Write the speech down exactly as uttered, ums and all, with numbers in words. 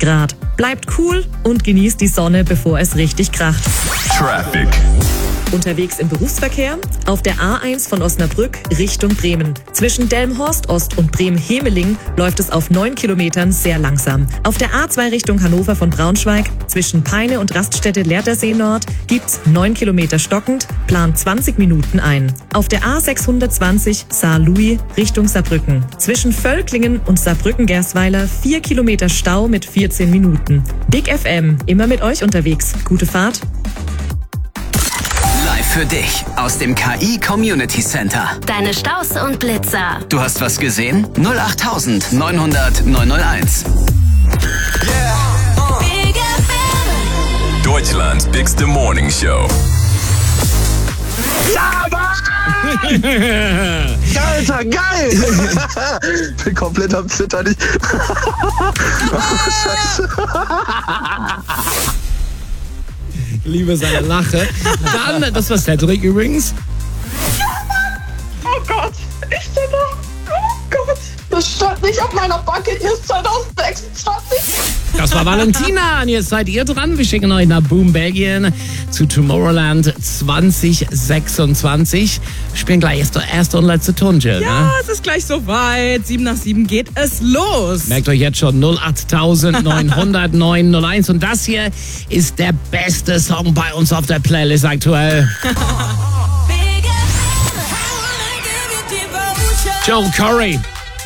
Grad. Bleibt cool und genießt die Sonne, bevor es richtig kracht. Traffic. Unterwegs im Berufsverkehr? Auf der A eins von Osnabrück Richtung Bremen. Zwischen Delmenhorst Ost und Bremen-Hemeling läuft es auf neun Kilometern sehr langsam. Auf der A zwei Richtung Hannover von Braunschweig zwischen Peine und Raststätte Lehrtersee Nord gibt's neun Kilometer stockend, plant zwanzig Minuten ein. Auf der A sechshundertzwanzig Saarlouis Richtung Saarbrücken. Zwischen Völklingen und Saarbrücken-Gersweiler vier Kilometer Stau mit vierzehn Minuten. Big F M, immer mit euch unterwegs. Gute Fahrt. Live für dich aus dem K I Community Center. Deine Staus und Blitzer. Du hast was gesehen? null acht neun hundert neun null eins. Yeah. Uh. Big F M. Deutschlands bigste Morning Show. Ja, Mann! Alter, geil! Bin komplett am Zittern. Ich oh, Scheiße. Liebe seine Lache. Dann, das war Cedric übrigens. Ja, Mann! Oh Gott, ich bin noch. Oh Gott, das stand nicht auf meiner Bucketlist zwanzig sechsundzwanzig. Das war Valentina. Und jetzt seid ihr dran. Wir schicken euch nach Boom, Belgien zu Tomorrowland zwanzig sechsundzwanzig. Spielen gleich erste, erste und letzte Ton, Jill. Ja, ne? es ist gleich soweit. Sieben nach sieben geht es los. Merkt euch jetzt schon null acht neun hundert neun null eins. Und das hier ist der beste Song bei uns auf der Playlist aktuell. Joel Corey.